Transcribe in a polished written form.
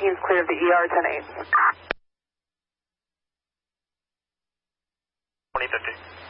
15 is clear of the ER 10-8. 2050.